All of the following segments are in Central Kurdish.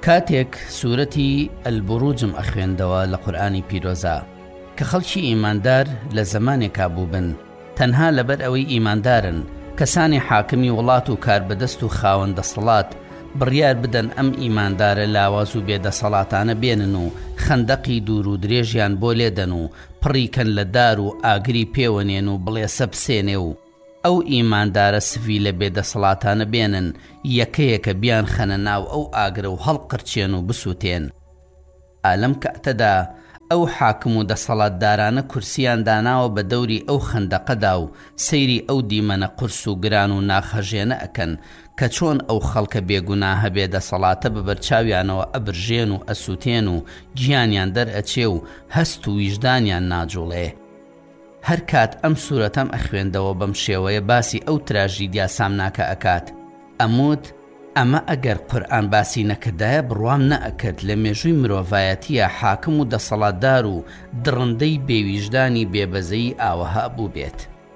کاتێک سوورەتی ئەلبوروجم ئەخوێندەوە لە قورئانی پیرۆزە کە خەڵکی ئیماندار لە زەمانێکا بووبن تەنها لەبەر ئەوەی ئیماندارن کەسانی حاکمی وڵات و کاربەدەست و خاوەندە سەڵات بڕیار بدەن ئەم ئیماندارە لاواز و بێدەسەڵاتانە بێنن و خەندەقی دوور و درێژیان بۆ لێدەن و پڕیکەن لە دار و ئاگری پێوەنێن و بڵێسە بسێنێ و ئەو ئیماندارە سڤیلە بێدەسەڵاتانە بێنن یەکەیەکە بیان خەنە ناو ئەو ئاگرە و هەڵقرچێن و بسووتێن. ئالەم کاتەدا ئەو حاکم و دەسەڵاتدارانە کورسیان داناوە بە دەوری ئەو خەندەقەدا و سەیری ئەو دیمەنە قورس و گران و ناخەژێنە ئەکەن کە چۆن ئەو خەڵکە بێگوناهە بێدەسەڵاتە بەبەرچاویانەوە ئەبرژێن و ئەسووتێن و گیانیان دەرئەچێ و هەست و ویژدانیان ناجوڵێ. هەر کات ئەم سوورەتەم ئەخوێندەوە بەم شێوەیە باسی ئەو تراژیدیا سامناکە ئەکات. ئەموت ئەمە ئەگەر قورئان باسی نەکردایە بڕوام نەئەکرد لە مێژووی مرۆڤایەتیە حاکم و دەسەڵاتدار و دڕندەی بێویژدانی بێبەزەیی ئاوەها بوو بێت.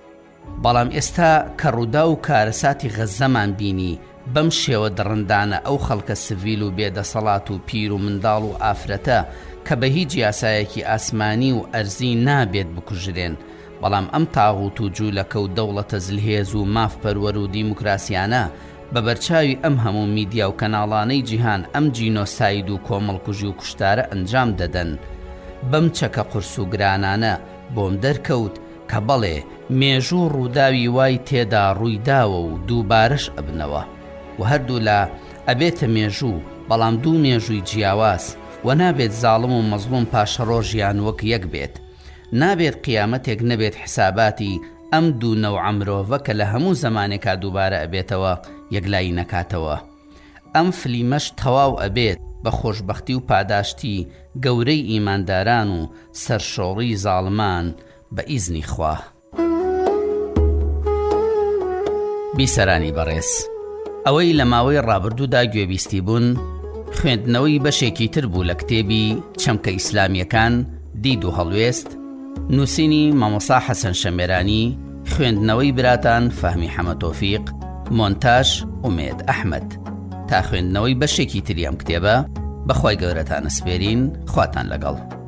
بەڵام ئێستا کە ڕوودا و کارەساتی غەزەمان بینی بەم شێوە دڕندانە ئەو خەڵکە سڤیل و بێدەسەڵات و پیر و منداڵ و ئافرەتە کە بە هیچ یاسایەکی ئاسمانی و ئەرزی نابێت بکوژرێن، بەڵام ئەم تاغوت و جوولەکە و دەوڵەتە زلهێز و مافپەروەر و دیموکراسیانە بە بەرچاوی ئەم هەموو میدیا و کەناڵانەی جیهان ئەم جینۆساید و کۆمەڵکوژی و کوشتارە ئەنجام دەدەن. بەم چەکە قورس و گرانانە بۆم دەرکەوت کە بەڵێ مێژوو ڕووداوی وای تێدا ڕوویداوە و دووبارەش ئەبنەوە و هەردوو لا ئەبێتە مێژوو، بەڵام دوو مێژووی جیاواز و نابێت زاڵم و مەزلوم پاشە ڕۆژیان وەک یەک بێت. نابێت قیامەتێک نەبێت حساباتی ئەم دوو نەوعە مرۆڤە کە لە هەموو زەمانێکا دووبارە ئەبێتەوە یەکلایی نەکاتەوە. ئەم فلیمەش تەواو ئەبێت بە خۆشبەختی و پاداشتی گەورەی ئیمانداران و سەرشۆڕی زاڵمان بە ئیزنی خوا. بیسەرانی بەڕێز، ئەوەی لە ماوەی ڕابردوودا گوێبیستی بوون خوێندنەوەی بەشێکی تر بوو لە کتێبی چەمکە ئیسلامیەکان دید و هەڵوێست، نووسینی مامۆستا حەسەن شەمێرانی، خوێندنەوەی براتان فەهمی حەمەتۆفیق، مۆنتاژ ئومێد ئەحمەد. تا خوێندنەوەی بەشێکی تری ئەم کتێبە بەخوای گەورەتان ئەسپێرین، خواتان لەگەڵ.